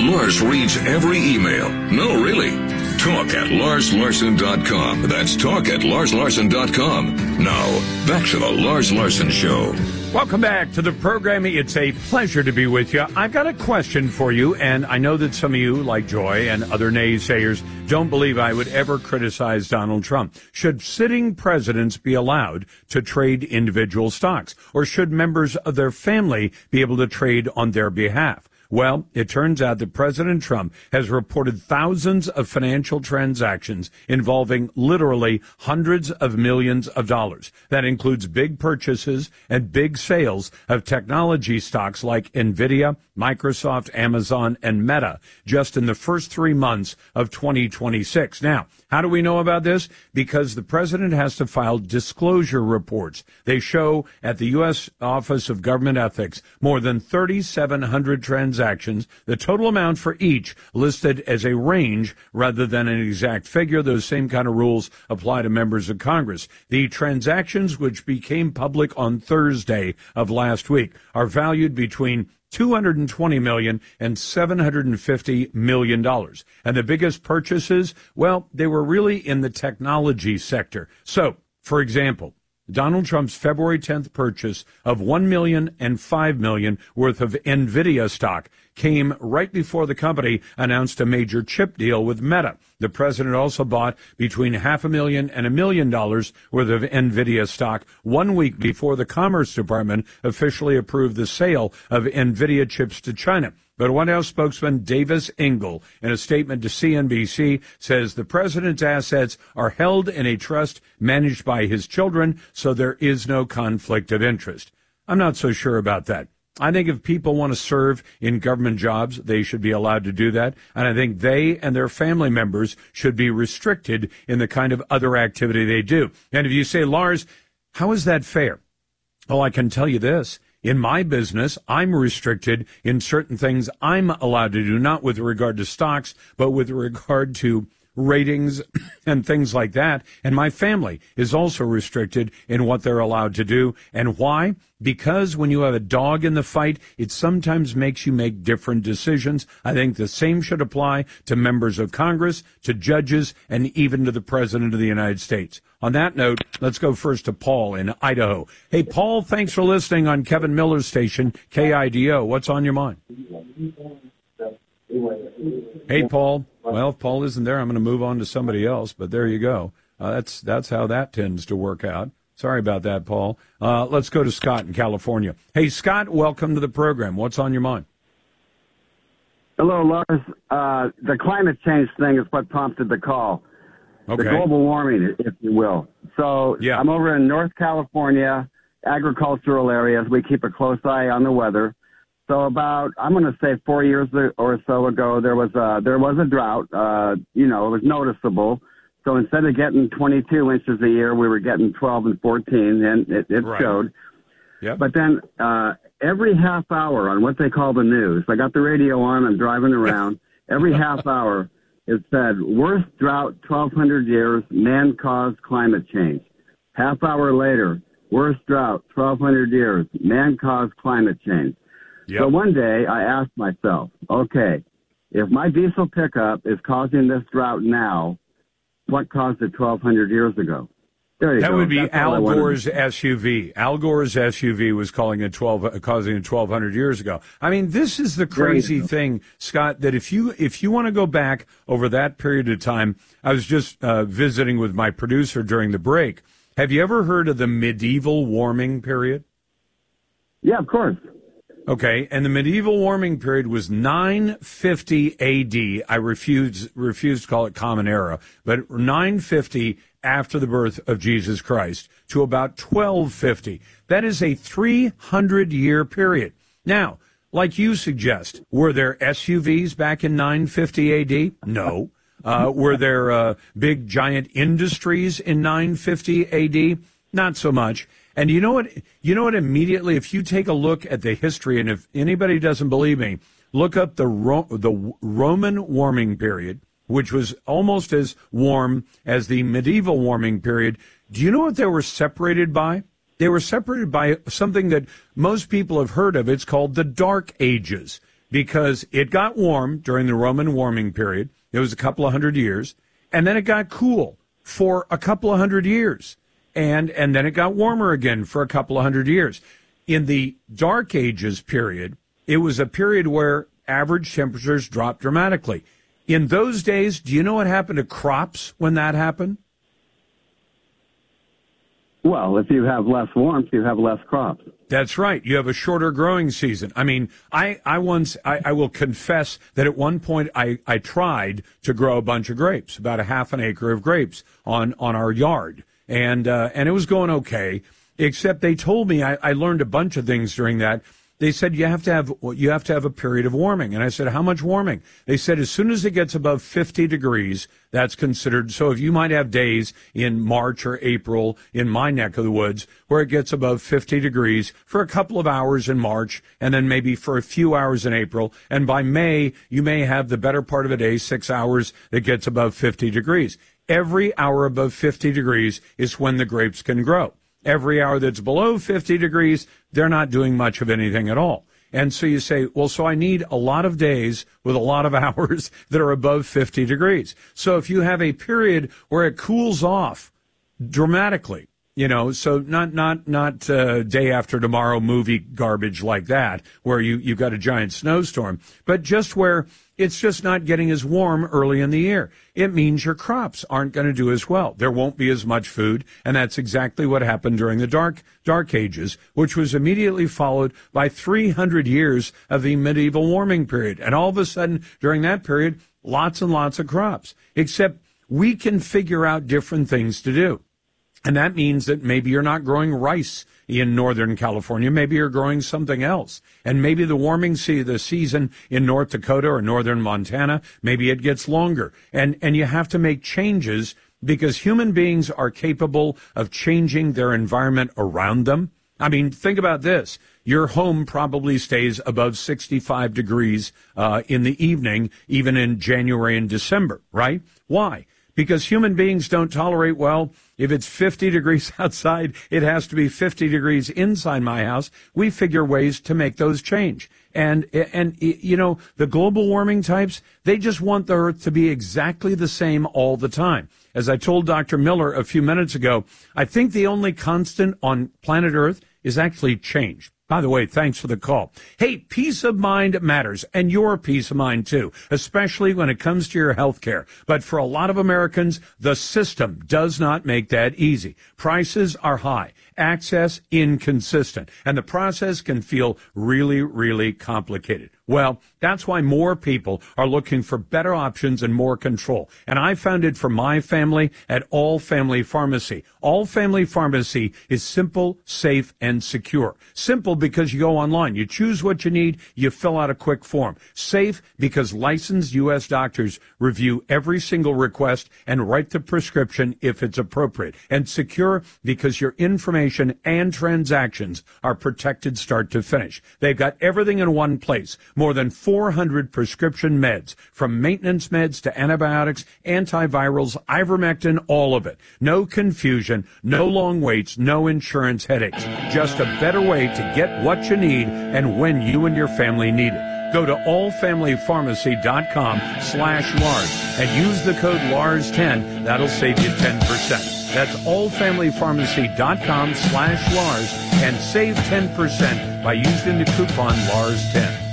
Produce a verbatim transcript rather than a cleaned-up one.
Lars reads every email. No, really. Talk at Lars Larson dot com. That's talk at Lars Larson dot com. Now, back to the Lars Larson Show. Welcome back to the program. It's a pleasure to be with you. I've got a question for you, and I know that some of you, like Joy and other naysayers, don't believe I would ever criticize Donald Trump. Should sitting presidents be allowed to trade individual stocks, or should members of their family be able to trade on their behalf? Well, it turns out that President Trump has reported thousands of financial transactions involving literally hundreds of millions of dollars. That includes big purchases and big sales of technology stocks like NVIDIA, Microsoft, Amazon, and Meta just in the first three months of twenty twenty-six. Now, how do we know about this? Because the president has to file disclosure reports. They show at the U S Office of Government Ethics more than thirty-seven hundred transactions, the total amount for each listed as a range rather than an exact figure. Those same kind of rules apply to members of Congress. The transactions, which became public on Thursday of last week, are valued between two hundred twenty million dollars and seven hundred fifty million dollars. And the biggest purchases, well, they were really in the technology sector. So, for example, Donald Trump's February tenth purchase of one million dollars and five million dollars worth of NVIDIA stock came right before the company announced a major chip deal with Meta. The president also bought between half a million and a million dollars worth of NVIDIA stock one week before the Commerce Department officially approved the sale of NVIDIA chips to China. But White House spokesman Davis Engel, in a statement to C N B C, says the president's assets are held in a trust managed by his children, so there is no conflict of interest. I'm not so sure about that. I think if people want to serve in government jobs, they should be allowed to do that. And I think they and their family members should be restricted in the kind of other activity they do. And if you say, Lars, how is that fair? Oh, I can tell you this. In my business, I'm restricted in certain things I'm allowed to do, not with regard to stocks, but with regard to ratings and things like that. And my family is also restricted in what they're allowed to do. And why? Because when you have a dog in the fight, it sometimes makes you make different decisions. I think the same should apply to members of Congress, to judges, and even to the President of the United States. On that note, let's go first to Paul in Idaho. Hey, Paul, thanks for listening on Kevin Miller's station, K I D O. What's on your mind? Hey, Paul. Well, if Paul isn't there, I'm going to move on to somebody else, but there you go. Uh, that's that's how that tends to work out. Sorry about that, Paul. Uh, let's go to Scott in California. Hey, Scott, welcome to the program. What's on your mind? Hello, Lars. Uh, the climate change thing is what prompted the call. Okay. The global warming, if you will. So yeah. I'm over in North California, agricultural areas. We keep a close eye on the weather. So about, I'm going to say four years or so ago, there was a, there was a drought. Uh, you know, it was noticeable. So instead of getting twenty-two inches a year, we were getting twelve and fourteen, and it, it right. showed. Yep. But then uh, every half hour on what they call the news, I got the radio on, I'm driving around. Every half hour, it said, worst drought, twelve hundred years, man-caused climate change. Half hour later, worst drought, twelve hundred years, man-caused climate change. Yep. So one day I asked myself, okay, if my diesel pickup is causing this drought now, what caused it twelve hundred years ago? There you that go. would be That's Al Gore's S U V. Al Gore's S U V was calling it twelve, uh, causing it twelve hundred years ago. I mean, this is the crazy thing, Scott, that if you if you want to go back over that period of time, I was just uh, visiting with my producer during the break. Have you ever heard of the medieval warming period? Yeah, of course. Okay, and the medieval warming period was nine fifty A D. I refuse refuse to call it Common Era, but nine fifty after the birth of Jesus Christ to about twelve fifty. That is a three hundred year period. Now, like you suggest, were there S U Vs back in nine fifty A D? No. Uh, were there uh, big giant industries in nine fifty A D? Not so much. And you know what? You know what? Immediately, if you take a look at the history, and if anybody doesn't believe me, look up the Ro- the Roman warming period, which was almost as warm as the medieval warming period. Do you know what they were separated by? They were separated by something that most people have heard of. It's called the Dark Ages. because it got warm during the Roman warming period. It was a couple of hundred years. And then it got cool for a couple of hundred years. And, and then it got warmer again for a couple of hundred years. In the Dark Ages period, it was a period where average temperatures dropped dramatically. In those days, do you know what happened to crops when that happened? Well, if you have less warmth, you have less crops. That's right. You have a shorter growing season. I mean, I, I once, I, I will confess that at one point I, I tried to grow a bunch of grapes, about a half an acre of grapes on, on our yard. And, uh, and it was going okay, except they told me, I, I learned a bunch of things during that. They said you have to have you have to have a period of warming. And I said, how much warming? They said as soon as it gets above fifty degrees, that's considered. So if you might have days in March or April in my neck of the woods where it gets above fifty degrees for a couple of hours in March and then maybe for a few hours in April. And by May, you may have the better part of a day, six hours that gets above fifty degrees. Every hour above fifty degrees is when the grapes can grow. Every hour that's below fifty degrees, they're not doing much of anything at all. And so you say, well, so I need a lot of days with a lot of hours that are above fifty degrees. So if you have a period where it cools off dramatically, you know, so not not not uh, day after tomorrow movie garbage like that, where you, you've got a giant snowstorm, but just where it's just not getting as warm early in the year. It means your crops aren't going to do as well. There won't be as much food, and that's exactly what happened during the Dark Dark Ages, which was immediately followed by three hundred years of the medieval warming period. And all of a sudden, during that period, lots and lots of crops, except we can figure out different things to do. And that means that maybe you're not growing rice in Northern California. Maybe you're growing something else. And maybe the warming se- the season in North Dakota or Northern Montana, maybe it gets longer. And, and you have to make changes because human beings are capable of changing their environment around them. I mean, think about this. Your home probably stays above sixty-five degrees uh, in the evening, even in January and December, right? Why? Because human beings don't tolerate, well, if it's fifty degrees outside, it has to be fifty degrees inside my house. We figure ways to make those change. And, and, you know, the global warming types, they just want the Earth to be exactly the same all the time. As I told Doctor Miller a few minutes ago, I think the only constant on planet Earth is actually change. By the way, thanks for the call. Hey, peace of mind matters, and your peace of mind, too, especially when it comes to your health care. But for a lot of Americans, the system does not make that easy. Prices are high, access inconsistent, and the process can feel really, really complicated. Well, that's why more people are looking for better options and more control. And I found it for my family at All Family Pharmacy. All Family Pharmacy is simple, safe, and secure. Simple because you go online. You choose what you need. You fill out a quick form. Safe because licensed U S doctors review every single request and write the prescription if it's appropriate. And secure because your information and transactions are protected start to finish. They've got everything in one place. More than four hundred prescription meds, from maintenance meds to antibiotics, antivirals, ivermectin, all of it. No confusion, no long waits, no insurance headaches. Just a better way to get what you need and when you and your family need it. Go to allfamilypharmacy.com slash Lars and use the code Lars ten. That'll save you ten percent. That's allfamilypharmacy.com slash Lars and save ten percent by using the coupon Lars ten.